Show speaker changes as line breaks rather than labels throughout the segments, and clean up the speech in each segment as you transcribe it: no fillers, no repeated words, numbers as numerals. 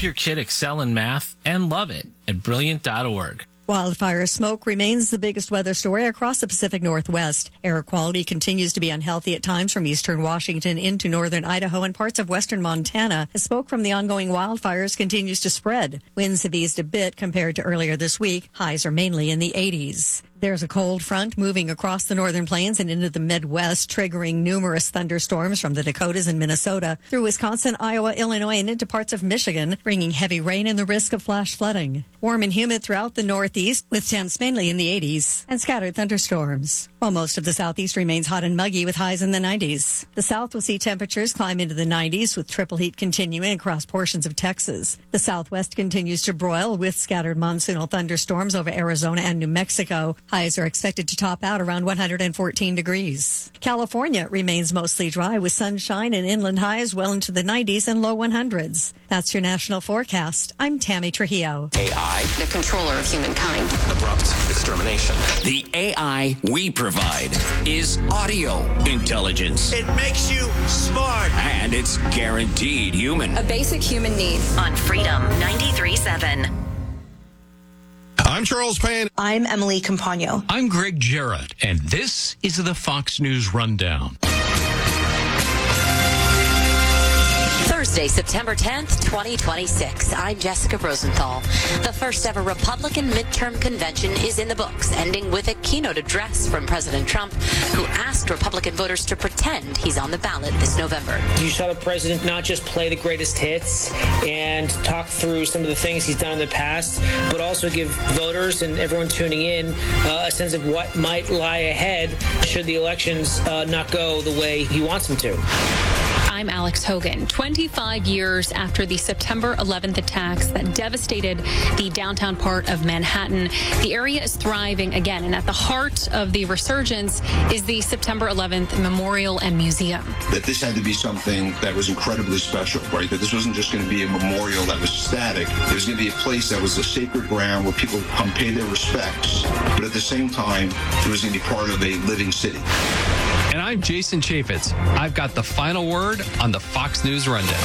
your kid excel in math and love it at Brilliant.org.
Wildfire smoke remains the biggest weather story across the Pacific Northwest. Air quality continues to be unhealthy at times from eastern Washington into northern Idaho and parts of western Montana as smoke from the ongoing wildfires continues to spread. Winds have eased a bit compared to earlier this week. Highs are mainly in the 80s. There's a cold front moving across the northern plains and into the Midwest, triggering numerous thunderstorms from the Dakotas and Minnesota through Wisconsin, Iowa, Illinois, and into parts of Michigan, bringing heavy rain and the risk of flash flooding. Warm and humid throughout the Northeast, with temps mainly in the 80s, and scattered thunderstorms. While most of the Southeast remains hot and muggy with highs in the 90s. The South will see temperatures climb into the 90s, with triple heat continuing across portions of Texas. The Southwest continues to broil with scattered monsoonal thunderstorms over Arizona and New Mexico. Highs are expected to top out around 114 degrees. California remains mostly dry with sunshine and inland highs well into the 90s and low 100s. That's your national forecast. I'm Tammy Trujillo.
AI,
the controller of humankind.
abrupt extermination.
The AI we provide is audio intelligence.
It makes you smart.
And it's guaranteed human.
A basic human need.
On Freedom 93.7.
I'm Charles Payne.
I'm Emily Campagno.
I'm Greg Jarrett, and this is the Fox News Rundown.
Thursday, September 10th, 2026. I'm Jessica Rosenthal. The first ever Republican midterm convention is in the books, ending with a keynote address from President Trump, who asked Republican voters to pretend he's on the ballot this November.
You saw the president not just play the greatest hits and talk through some of the things he's done in the past, but also give voters and everyone tuning in a sense of what might lie ahead should the elections not go the way he wants them to.
I'm Alex Hogan. 25 years after the September 11th attacks that devastated the downtown part of Manhattan, the area is thriving again. And at the heart of the resurgence is the September 11th Memorial and Museum.
That this had to be something that was incredibly special, right? That this wasn't just going to be a memorial that was static. It was going to be a place that was a sacred ground where people come pay their respects. But at the same time, it was going to be part of a living city.
And I'm Jason Chaffetz. I've got the final word on the Fox News Rundown.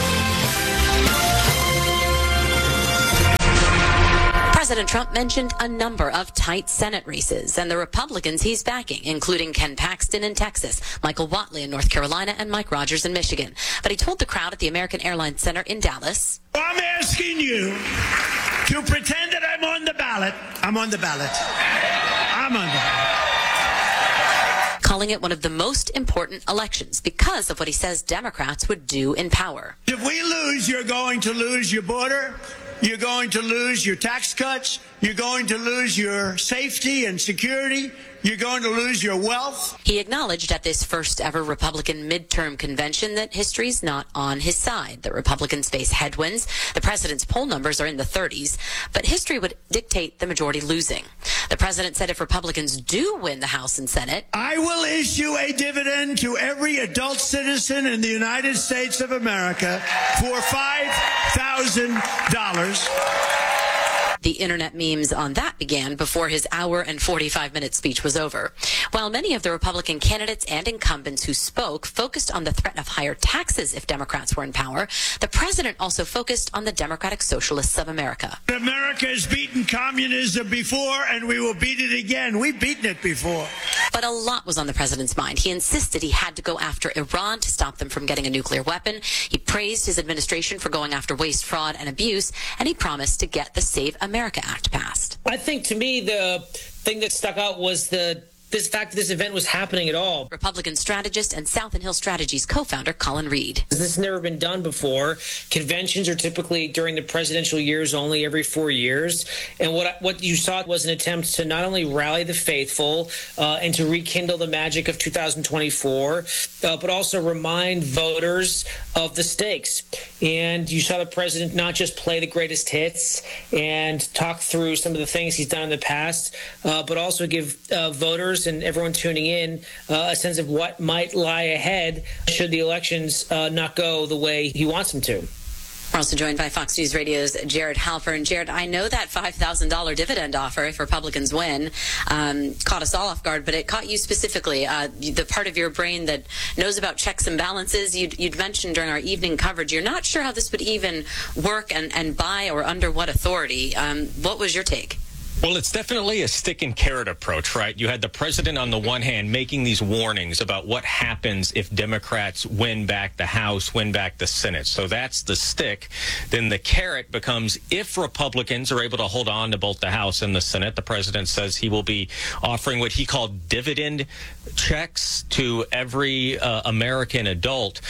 President Trump mentioned a number of tight Senate races and the Republicans he's backing, including Ken Paxton in Texas, Michael Whatley in North Carolina, and Mike Rogers in Michigan. But he told the crowd at the American Airlines Center in Dallas,
I'm asking you to pretend that I'm on the ballot. I'm on the ballot. I'm on the ballot.
Calling it one of the most important elections because of what he says Democrats would do in power.
If we lose, you're going to lose your border. You're going to lose your tax cuts. You're going to lose your safety and security. You're going to lose your wealth.
He acknowledged at this first ever Republican midterm convention that history's not on his side. The Republicans face headwinds. The president's poll numbers are in the 30s, but history would dictate the majority losing. The president said if Republicans do win the House and Senate,
I will issue a dividend to every adult citizen in the United States of America for $5,000.
The internet memes on that began before his hour and 45-minute speech was over. While many of the Republican candidates and incumbents who spoke focused on the threat of higher taxes if Democrats were in power, the president also focused on the Democratic Socialists of America.
America has beaten communism before, and we will beat it again. We've beaten it before.
But a lot was on the president's mind. He insisted he had to go after Iran to stop them from getting a nuclear weapon. He praised his administration for going after waste, fraud, and abuse, and he promised to get the Save America Act passed.
I think to me the thing that stuck out was this fact that this event was happening at all.
Republican strategist and South and Hill Strategies co-founder Colin Reed.
This has never been done before. Conventions are typically during the presidential years only every 4 years. And what you saw was an attempt to not only rally the faithful and to rekindle the magic of 2024, but also remind voters of the stakes. And you saw the president not just play the greatest hits and talk through some of the things he's done in the past, but also give voters and everyone tuning in a sense of what might lie ahead should the elections not go the way he wants them to.
We're also joined by Fox News Radio's Jared Halpern. Jared, I know that $5,000 dividend offer, if Republicans win, caught us all off guard, but it caught you specifically. The part of your brain that knows about checks and balances, you'd mentioned during our evening coverage, you're not sure how this would even work and by or under what authority. What was your take?
Well, it's definitely a stick and carrot approach, right? You had the president on the one hand making these warnings about what happens if Democrats win back the House, win back the Senate. So that's the stick. Then the carrot becomes if Republicans are able to hold on to both the House and the Senate, the president says he will be offering what he called dividend checks to every American adult.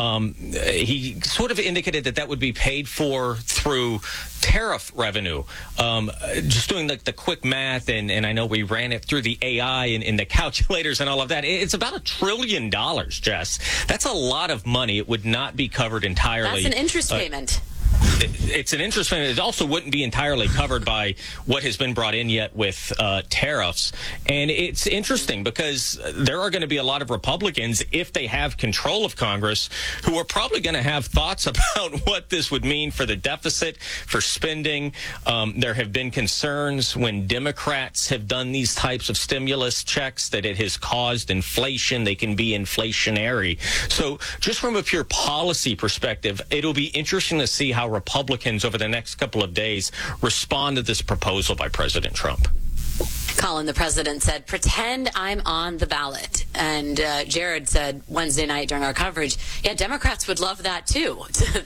He sort of indicated that that would be paid for through tariff revenue. Just doing the quick math, and I know we ran it through the AI and the calculators and all of that. It's about $1 trillion, Jess. That's a lot of money. It would not be covered entirely.
That's an interest payment.
It's an interest payment. It also wouldn't be entirely covered by what has been brought in yet with tariffs. And it's interesting because there are going to be a lot of Republicans, if they have control of Congress, who are probably going to have thoughts about what this would mean for the deficit, for spending. There have been concerns when Democrats have done these types of stimulus checks that it has caused inflation. They can be inflationary. So just from a pure policy perspective, it'll be interesting to see how Republicans over the next couple of days respond to this proposal by President Trump.
Colin, the president said, pretend I'm on the ballot. And Jared said Wednesday night during our coverage, yeah, Democrats would love that too,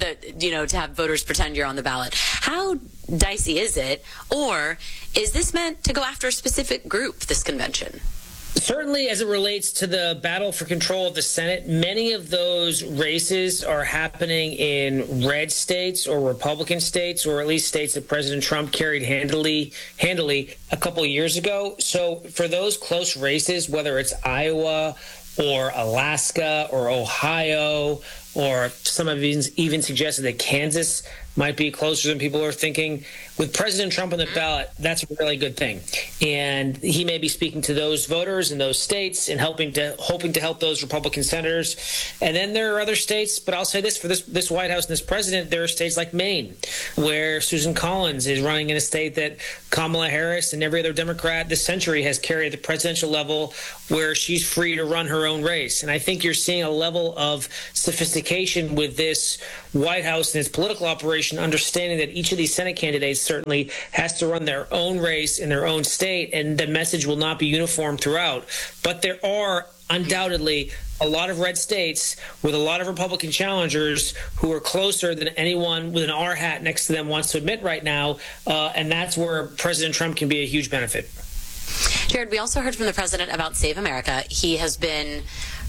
to have voters pretend you're on the ballot. How dicey is it? Or is this meant to go after a specific group, this convention?
Certainly, as it relates to the battle for control of the Senate, many of those races are happening in red states or Republican states, or at least states that President Trump carried handily a couple of years ago. So for those close races, whether it's Iowa or Alaska or Ohio, or some have even suggested that Kansas might be closer than people are thinking, with President Trump on the ballot, that's a really good thing. And he may be speaking to those voters in those states and hoping to help those Republican senators. And then there are other states, but I'll say this, for this White House and this president, there are states like Maine, where Susan Collins is running in a state that Kamala Harris and every other Democrat this century has carried at the presidential level, where she's free to run her own race. And I think you're seeing a level of sophistication with this White House and its political operation, understanding that each of these Senate candidates certainly has to run their own race in their own state, and the message will not be uniform throughout. But there are undoubtedly a lot of red states with a lot of Republican challengers who are closer than anyone with an R hat next to them wants to admit right now, and that's where President Trump can be a huge benefit.
Jared, we also heard from the president about Save America. He has been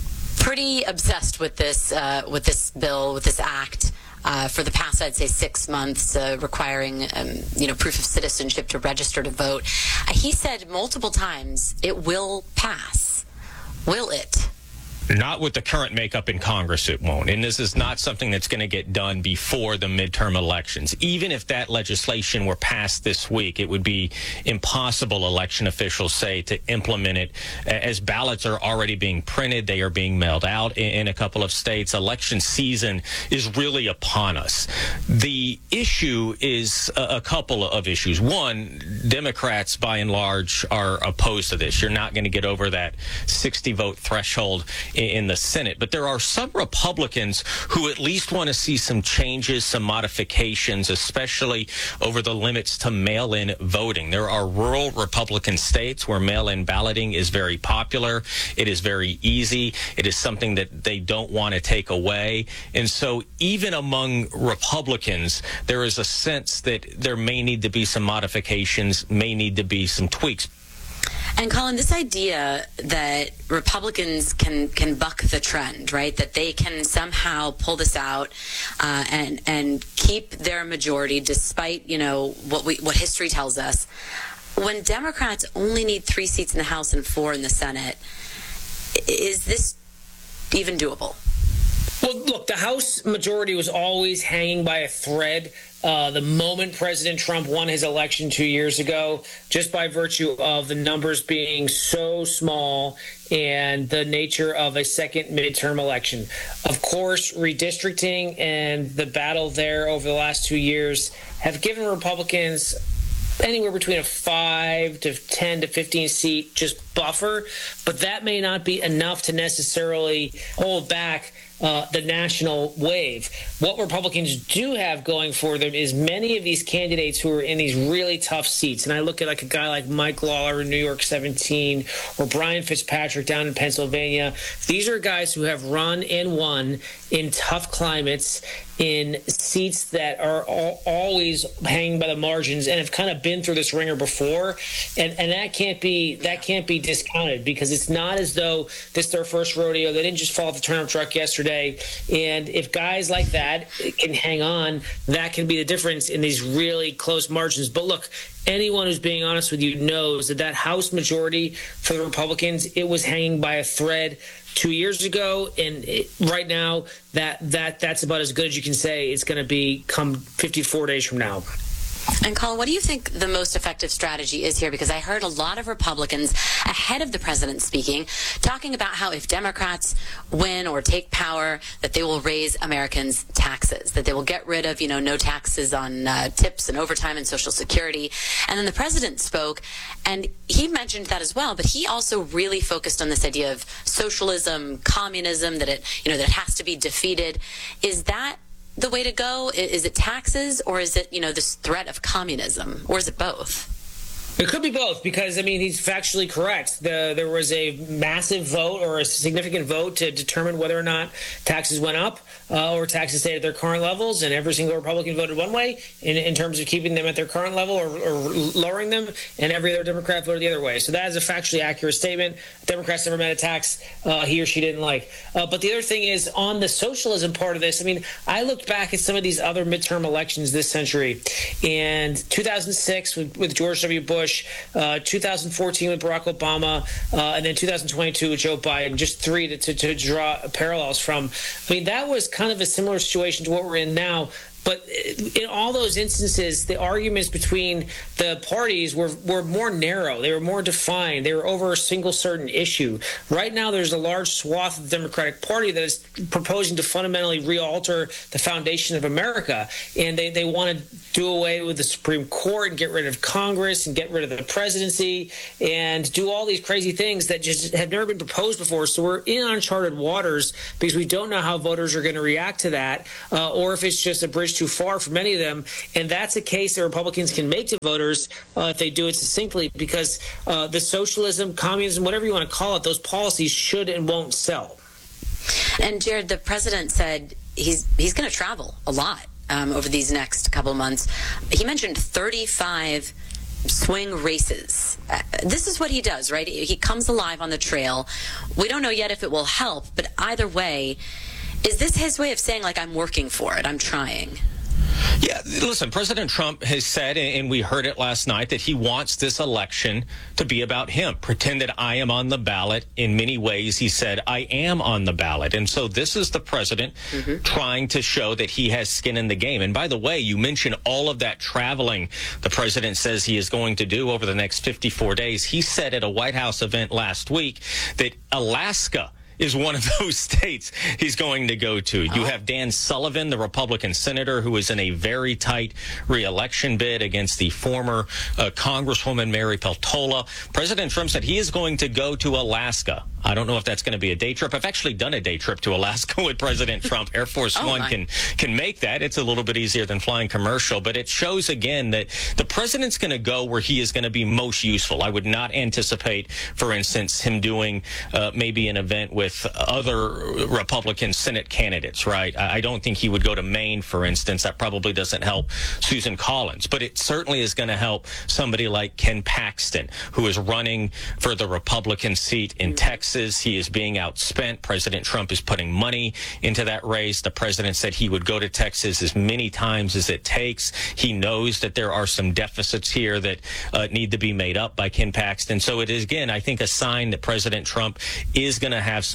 pretty obsessed with this bill, with this act, for the past, I'd say, 6 months, requiring, proof of citizenship to register to vote. He said multiple times it will pass. Will it?
Not with the current makeup in Congress, it won't. And this is not something that's going to get done before the midterm elections. Even if that legislation were passed this week, it would be impossible, election officials say, to implement it, as ballots are already being printed. They are being mailed out in a couple of states. Election season is really upon us. The issue is a couple of issues. One, Democrats, by and large, are opposed to this. You're not going to get over that 60-vote threshold in the Senate. But there are some Republicans who at least want to see some changes, some modifications, especially over the limits to mail-in voting. There are rural Republican states where mail-in balloting is very popular. It is very easy. It is something that they don't want to take away. And so even among Republicans, there is a sense that there may need to be some modifications, may need to be some tweaks.
And Colin, this idea that Republicans can buck the trend, right? That they can somehow pull this out and keep their majority, despite what history tells us. When Democrats only need 3 seats in the House and 4 in the Senate, is this even doable?
Well, look, the House majority was always hanging by a thread the moment President Trump won his election 2 years ago, just by virtue of the numbers being so small and the nature of a second midterm election. Of course, redistricting and the battle there over the last 2 years have given Republicans anywhere between a 5 to 10 to 15 seat just buffer, but that may not be enough to necessarily hold back the national wave. What Republicans do have going for them is many of these candidates who are in these really tough seats. And I look at like a guy like Mike Lawler in New York 17 or Brian Fitzpatrick down in Pennsylvania. These are guys who have run and won in tough climates, in seats that are always hanging by the margins and have kind of been through this ringer before. And that can't be discounted, because it's not as though this is their first rodeo. They didn't just fall off the turnip truck yesterday. And if guys like that can hang on, that can be the difference in these really close margins. But look, anyone who's being honest with you knows that House majority for the Republicans, it was hanging by a thread 2 years ago, and right now that's about as good as you can say it's going to be come 54 days from now.
And Colin, what do you think the most effective strategy is here? Because I heard a lot of Republicans ahead of the president speaking, talking about how if Democrats win or take power, that they will raise Americans' taxes, that they will get rid of, no taxes on tips and overtime and Social Security. And then the president spoke, and he mentioned that as well, but he also really focused on this idea of socialism, communism, that it has to be defeated. Is that the way to go? Is it taxes, or is it, this threat of communism, or is it both?
It could be both, because, he's factually correct. There was a massive vote, or a significant vote, to determine whether or not taxes went up or taxes stayed at their current levels, and every single Republican voted one way in terms of keeping them at their current level or lowering them, and every other Democrat voted the other way. So that is a factually accurate statement. Democrats never met a tax he or she didn't like. But the other thing is, on the socialism part of this, I looked back at some of these other midterm elections this century, and 2006 with George W. Bush, 2014 with Barack Obama, and then 2022 with Joe Biden, just three to draw parallels from. That was kind of a similar situation to what we're in now. But in all those instances, the arguments between the parties were more narrow. They were more defined. They were over a single certain issue. Right now, there's a large swath of the Democratic Party that is proposing to fundamentally re-alter the foundation of America. And they want to do away with the Supreme Court and get rid of Congress and get rid of the presidency and do all these crazy things that just have never been proposed before. So we're in uncharted waters, because we don't know how voters are going to react to that, or if it's just a bridge too far for many of them. And that's a case that Republicans can make to voters if they do it succinctly, because the socialism, communism, whatever you want to call it, those policies should and won't sell.
And Jared, the president said he's going to travel a lot over these next couple of months. He mentioned 35 swing races. This is what he does, right? He comes alive on the trail. We don't know yet if it will help, but either way, is this his way of saying, I'm working for it, I'm trying?
Yeah, listen, President Trump has said, and we heard it last night, that he wants this election to be about him. Pretend that I am on the ballot. In many ways, he said, I am on the ballot. And so this is the president trying to show that he has skin in the game. And by the way, you mentioned all of that traveling the president says he is going to do over the next 54 days. He said at a White House event last week that Alaska is one of those states he's going to go to. You have Dan Sullivan, the Republican senator, who is in a very tight re-election bid against the former Congresswoman Mary Peltola. President Trump said he is going to go to Alaska. I don't know if that's going to be a day trip. I've actually done a day trip to Alaska with President Trump. Air Force One can make that. It's a little bit easier than flying commercial, but it shows again that the president's going to go where he is going to be most useful. I would not anticipate, for instance, him doing maybe an event with other Republican Senate candidates, right? I don't think he would go to Maine, for instance. That probably doesn't help Susan Collins, but it certainly is going to help somebody like Ken Paxton, who is running for the Republican seat in Texas. He is being outspent. President Trump is putting money into that race. The president said he would go to Texas as many times as it takes. He knows that there are some deficits here that need to be made up by Ken Paxton. So it is, again, I think, a sign that President Trump is going to have some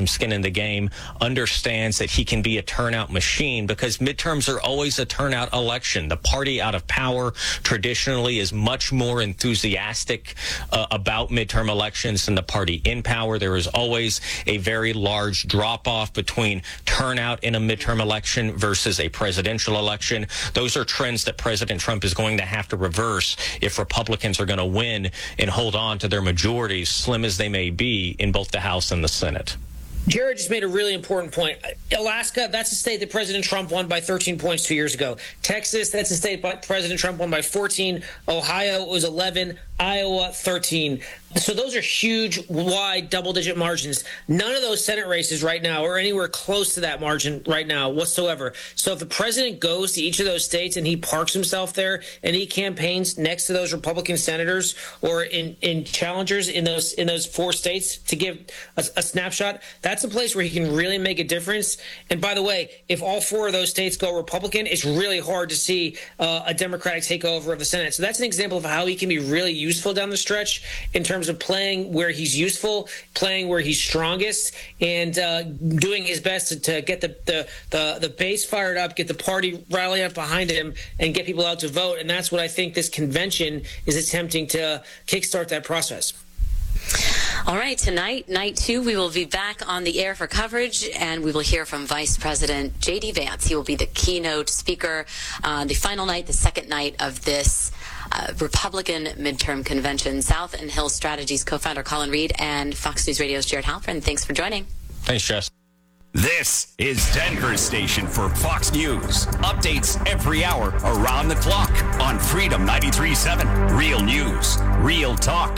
some skin in the game, understands that he can be a turnout machine, because midterms are always a turnout election. The party out of power traditionally is much more enthusiastic about midterm elections than the party in power. There is always a very large drop-off between turnout in a midterm election versus a presidential election. Those are trends that President Trump is going to have to reverse if Republicans are going to win and hold on to their majorities, slim as they may be, in both the House and the Senate.
Jared just made a really important point. Alaska, that's a state that President Trump won by 13 points 2 years ago. Texas, that's a state that President Trump won by 14. Ohio was 11. Iowa, 13. So those are huge, wide, double-digit margins. None of those Senate races right now are anywhere close to that margin right now whatsoever. So if the president goes to each of those states and he parks himself there and he campaigns next to those Republican senators or in challengers in those 4 states to give a snapshot, that's a place where he can really make a difference. And by the way, if all 4 of those states go Republican, it's really hard to see a Democratic takeover of the Senate. So that's an example of how he can be really useful down the stretch in terms of playing where he's useful, playing where he's strongest, and doing his best to get the base fired up, get the party rally up behind him, and get people out to vote. And that's what I think this convention is attempting to kickstart that process.
All right, tonight, night 2, we will be back on the air for coverage, and we will hear from Vice President J.D. Vance. He will be the keynote speaker on the final night, the second night of this Republican midterm convention. South and Hill Strategies co-founder Colin Reed and Fox News Radio's Jared Halpern. Thanks for joining.
Thanks, Jess.
This is Denver's station for Fox News. Updates every hour around the clock on Freedom 93.7. Real news, real talk.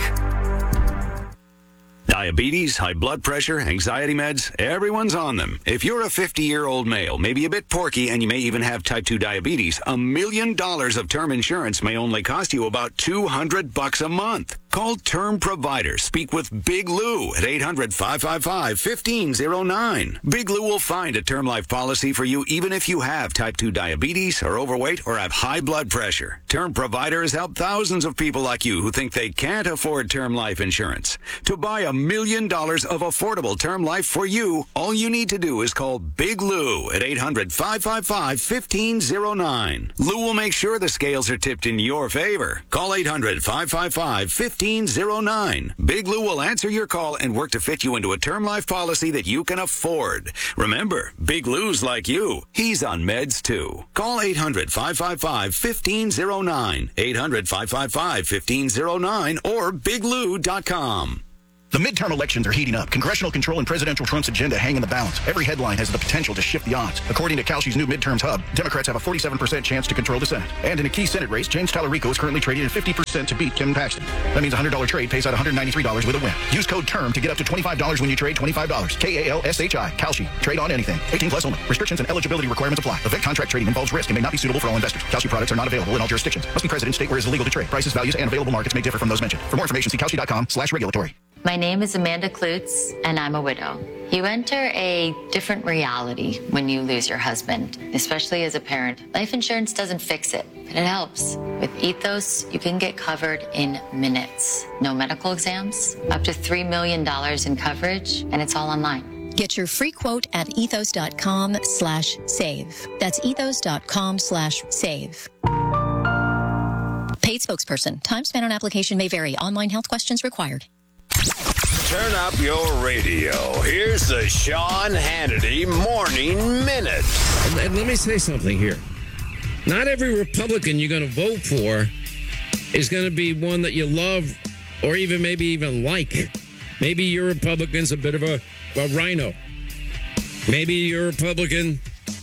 Diabetes, high blood pressure, anxiety meds, everyone's on them. If you're a 50-year-old male, maybe a bit porky, and you may even have type 2 diabetes, $1 million of term insurance may only cost you about $200 a month. Call Term Provider. Speak with Big Lou at 800-555-1509. Big Lou will find a term life policy for you even if you have type 2 diabetes, are overweight, or have high blood pressure. Term Provider has helped thousands of people like you who think they can't afford term life insurance. To buy $1 million of affordable term life for you, all you need to do is call Big Lou at 800-555-1509. Lou will make sure the scales are tipped in your favor. Call 800-555-1509. Big Lou will answer your call and work to fit you into a term life policy that you can afford. Remember, Big Lou's like you. He's on meds too. Call 800-555-1509. 800-555-1509 or biglou.com.
The midterm elections are heating up. Congressional control and presidential Trump's agenda hang in the balance. Every headline has the potential to shift the odds. According to Kalshi's new midterms hub, Democrats have a 47% chance to control the Senate. And in a key Senate race, James Tallarico is currently trading at 50% to beat Kevin Paxton. That means a $100 trade pays out $193 with a win. Use code TERM to get up to $25 when you trade $25. KALSHI. Kalshi. Trade on anything. 18 plus only. Restrictions and eligibility requirements apply. Event contract trading involves risk and may not be suitable for all investors. Kalshi products are not available in all jurisdictions. Must be present in state where it is illegal to trade. Prices, values, and available markets may differ from those mentioned. For more information, see Kalshi.com/regulatory.
My name is Amanda Klutz, and I'm a widow. You enter a different reality when you lose your husband, especially as a parent. Life insurance doesn't fix it, but it helps. With Ethos, you can get covered in minutes. No medical exams, up to $3 million in coverage, and it's all online.
Get your free quote at ethos.com/save. That's ethos.com/save. Paid spokesperson. Time spent on application may vary. Online health questions required.
Turn up your radio. Here's the Sean Hannity Morning Minute.
And let me say something here. Not every Republican you're going to vote for is going to be one that you love or maybe even like. Maybe your Republican's a bit of a rhino. Maybe your Republican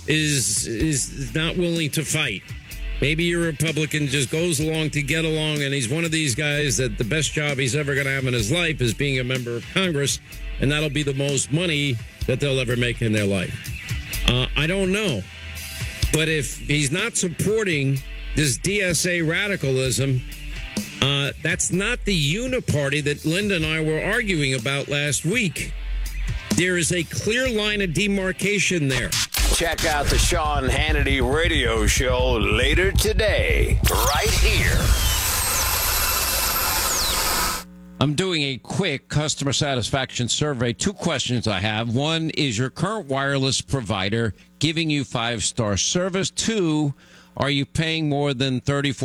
is not willing to fight. Maybe your Republican just goes along to get along, and he's one of these guys that the best job he's ever going to have in his life is being a member of Congress, and that'll be the most money that they'll ever make in their life. I don't know. But if he's not supporting this DSA radicalism, that's not the uniparty that Linda and I were arguing about last week. There is a clear line of demarcation there.
Check out the Sean Hannity radio show later today, right here.
I'm doing a quick customer satisfaction survey. 2 questions I have. 1, is your current wireless provider giving you 5-star service? 2, are you paying more than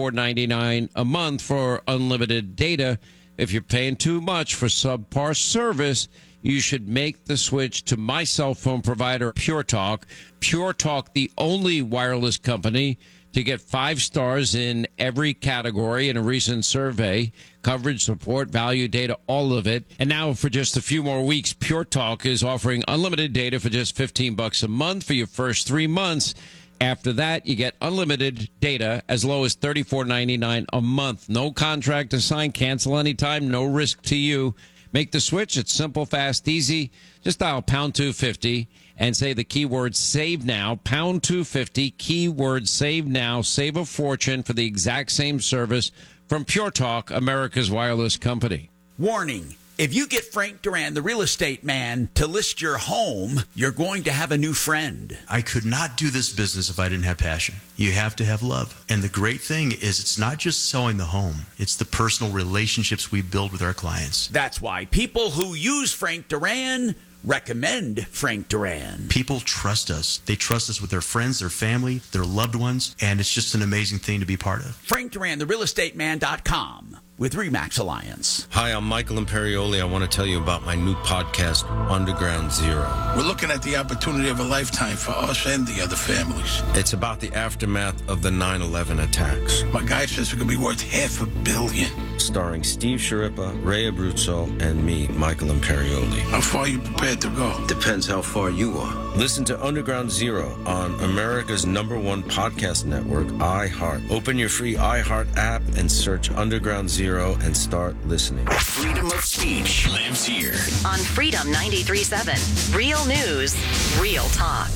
$34.99 a month for unlimited data? If you're paying too much for subpar service, you should make the switch to my cell phone provider, Pure Talk. Pure Talk, the only wireless company to get 5 stars in every category in a recent survey. Coverage, support, value, data, all of it. And now for just a few more weeks, Pure Talk is offering unlimited data for just $15 a month for your first 3 months. After that, you get unlimited data as low as $34.99 a month. No contract to sign, cancel anytime, no risk to you. Make the switch. It's simple, fast, easy. Just dial pound 250 and say the keyword save now, pound 250, keyword save now. Save a fortune for the exact same service from Pure Talk, America's wireless company.
Warning. If you get Frank Duran, the real estate man, to list your home, you're going to have a new friend.
I could not do this business if I didn't have passion. You have to have love. And the great thing is it's not just selling the home. It's the personal relationships we build with our clients.
That's why people who use Frank Duran recommend Frank Duran.
People trust us. They trust us with their friends, their family, their loved ones, and it's just an amazing thing to be part of.
Frank Duran, therealestateman.com. With RE/MAX Alliance.
Hi, I'm Michael Imperioli. I want to tell you about my new podcast, Underground Zero.
We're looking at the opportunity of a lifetime for us and the other families.
It's about the aftermath of the 9/11 attacks.
My guy says we're going to be worth $500 million.
Starring Steve Sciarippa, Ray Abruzzo, and me, Michael Imperioli.
How far are you prepared to go?
Depends how far you are. Listen to Underground Zero on America's #1 podcast network, iHeart. Open your free iHeart app and search Underground Zero and start listening.
Freedom of speech lives here
On Freedom 93.7. Real news, real talk.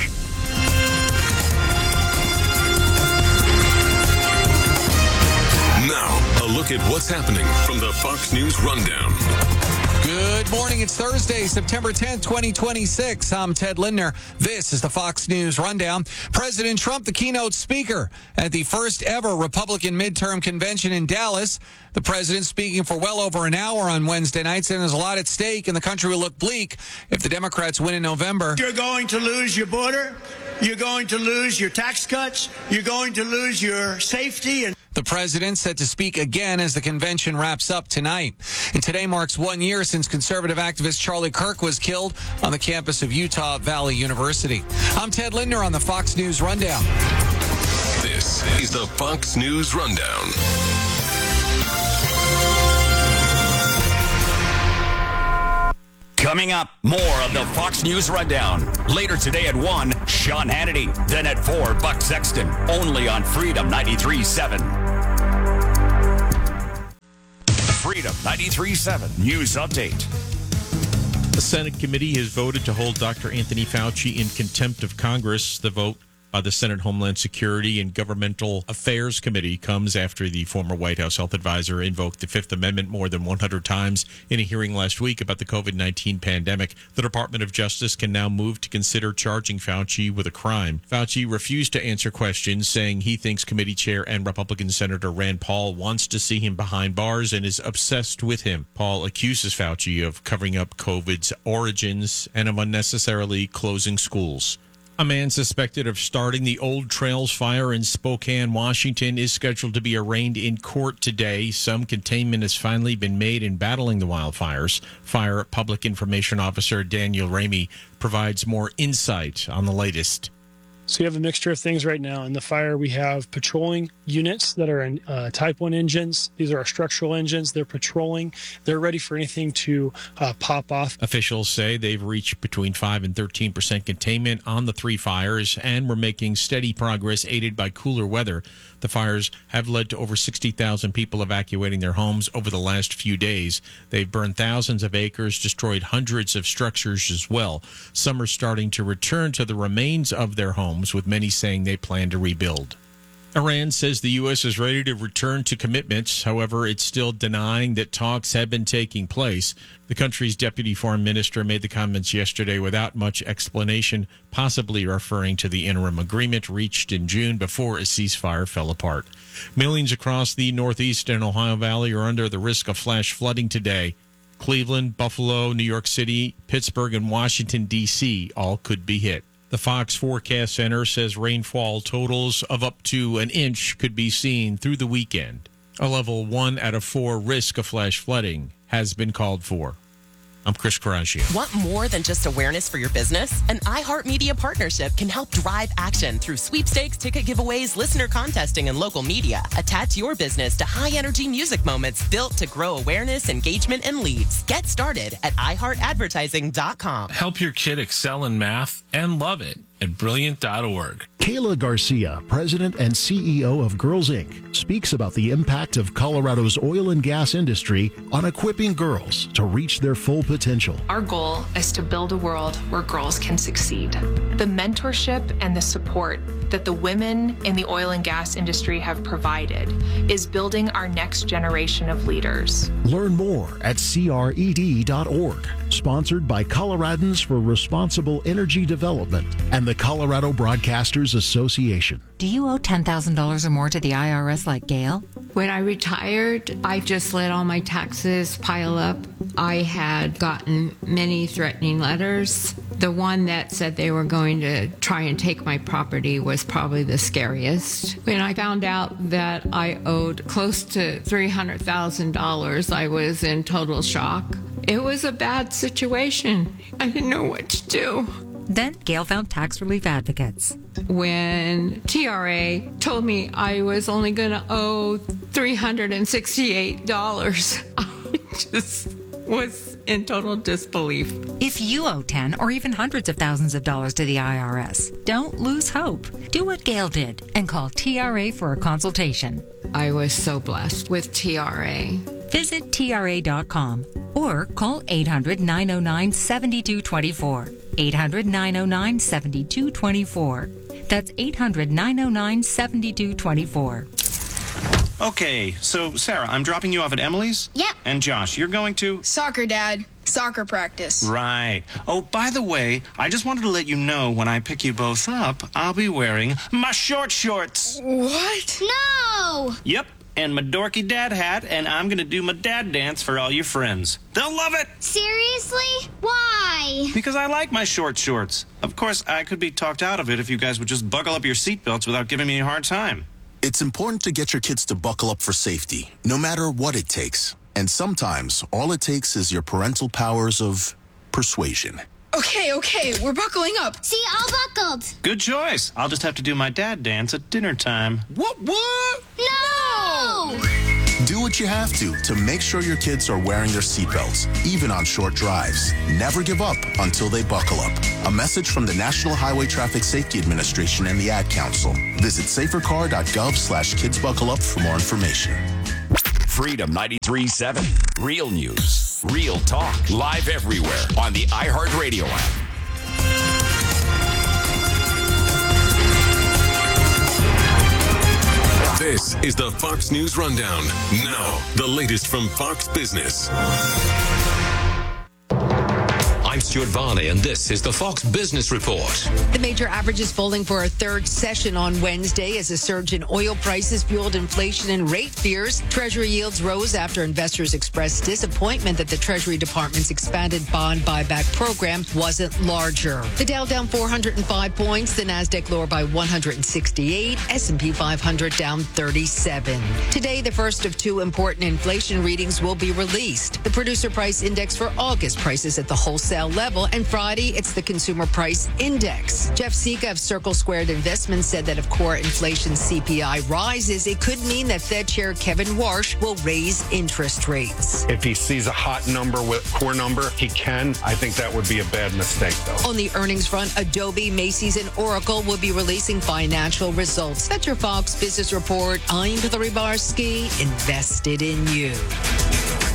Now, a look at what's happening from the Fox News Rundown.
Good morning. It's Thursday, September 10th, 2026. I'm Ted Lindner. This is the Fox News Rundown. President Trump, the keynote speaker at the first ever Republican midterm convention in Dallas. The president speaking for well over an hour on Wednesday night, saying there's a lot at stake and the country will look bleak if the Democrats win in November.
You're going to lose your border. You're going to lose your tax cuts. You're going to lose your safety. And
the president set to speak again as the convention wraps up tonight. And today marks 1 year since conservative activist Charlie Kirk was killed on the campus of Utah Valley University. I'm Ted Lindner on the Fox News Rundown.
This is the Fox News Rundown.
Coming up, more of the Fox News Rundown. Later today at 1, Sean Hannity. Then at 4, Buck Sexton. Only on Freedom 93.7. Freedom 93.7 News Update.
The Senate committee has voted to hold Dr. Anthony Fauci in contempt of Congress. The vote by the Senate Homeland Security and Governmental Affairs Committee comes after the former White House health advisor invoked the Fifth Amendment more than 100 times in a hearing last week about the COVID-19 pandemic. The Department of Justice can now move to consider charging Fauci with a crime. Fauci refused to answer questions, saying he thinks committee chair and Republican Senator Rand Paul wants to see him behind bars and is obsessed with him. Paul accuses Fauci of covering up COVID's origins and of unnecessarily closing schools. A man suspected of starting the Old Trails fire in Spokane, Washington, is scheduled to be arraigned in court today. Some containment has finally been made in battling the wildfires. Fire Public Information Officer Daniel Ramey provides more insight on the latest.
So you have a mixture of things right now. In the fire, we have patrolling units that are in Type 1 engines. These are our structural engines. They're patrolling. They're ready for anything to pop off.
Officials say they've reached between 5 and 13% containment on the 3 fires, and we're making steady progress aided by cooler weather. The fires have led to over 60,000 people evacuating their homes over the last few days. They've burned thousands of acres, destroyed hundreds of structures as well. Some are starting to return to the remains of their homes, with many saying they plan to rebuild. Iran says the U.S. is ready to return to commitments. However, it's still denying that talks have been taking place. The country's deputy foreign minister made the comments yesterday without much explanation, possibly referring to the interim agreement reached in June before a ceasefire fell apart. Millions across the Northeast and Ohio Valley are under the risk of flash flooding today. Cleveland, Buffalo, New York City, Pittsburgh, and Washington, D.C. all could be hit. The Fox Forecast Center says rainfall totals of up to an inch could be seen through the weekend. A level 1 out of 4 risk of flash flooding has been called for. I'm Chris Coraggio.
Want more than just awareness for your business? An iHeartMedia partnership can help drive action through sweepstakes, ticket giveaways, listener contesting, and local media. Attach your business to high-energy music moments built to grow awareness, engagement, and leads. Get started at iHeartAdvertising.com.
Help your kid excel in math and love it at Brilliant.org.
Kayla Garcia, president and CEO of Girls Inc., speaks about the impact of Colorado's oil and gas industry on equipping girls to reach their full potential.
Our goal is to build a world where girls can succeed. The mentorship and the support that the women in the oil and gas industry have provided is building our next generation of leaders.
Learn more at CRED.org. Sponsored by Coloradans for Responsible Energy Development and the Colorado Broadcasters Association.
Do you owe $10,000 or more to the IRS like Gail?
When I retired, I just let all my taxes pile up. I had gotten many threatening letters. The one that said they were going to try and take my property was probably the scariest. When I found out that I owed close to $300,000, I was in total shock. It was a bad situation. I didn't know what to do.
Then Gail found tax relief advocates.
When TRA told me I was only going to owe $368, I just was in total disbelief.
If you owe 10 or even hundreds of thousands of dollars to the IRS, don't lose hope. Do what Gail did and call TRA for a consultation.
I was so blessed with TRA.
Visit TRA.com or call 800-909-7224. 800-909-7224. That's 800-909-7224.
Okay, so Sarah, I'm dropping you off at Emily's?
Yep.
And Josh, you're going to?
Soccer, Dad. Soccer practice.
Right. Oh, by the way, I just wanted to let you know when I pick you both up, I'll be wearing my short shorts.
What? No!
Yep. And my dorky dad hat, and I'm going to do my dad dance for all your friends. They'll love it!
Seriously? Why?
Because I like my short shorts. Of course, I could be talked out of it if you guys would just buckle up your seatbelts without giving me a hard time.
It's important to get your kids to buckle up for safety, no matter what it takes. And sometimes, all it takes is your parental powers of persuasion.
Okay, we're buckling up. See, all buckled.
Good choice. I'll just have to do my dad dance at dinner time. What?
No!
Do what you have to make sure your kids are wearing their seatbelts, even on short drives. Never give up until they buckle up. A message from the National Highway Traffic Safety Administration and the Ad Council. Visit safercar.gov/kidsbuckleup for more information.
Freedom 93.7. Real news, real talk, live everywhere on the iHeartRadio app.
This is the Fox News Rundown. Now, the latest from Fox Business.
I'm Stuart Varney, and this is the Fox Business Report.
The major averages falling for a third session on Wednesday as a surge in oil prices fueled inflation and rate fears. Treasury yields rose after investors expressed disappointment that the Treasury Department's expanded bond buyback program wasn't larger. The Dow down 405 points, the Nasdaq lower by 168, S&P 500 down 37. Today, the first of two important inflation readings will be released. The Producer Price Index for August prices at the wholesale level, and Friday, it's the Consumer Price Index. Jeff Sika of Circle Squared Investments said that if core inflation CPI rises, it could mean that Fed Chair Kevin Warsh will raise interest rates.
If he sees a hot number with core number, he can. I think that would be a bad mistake, though.
On the earnings front, Adobe, Macy's, and Oracle will be releasing financial results. That's your Fox Business Report. I'm Hillary Barsky, invested in you.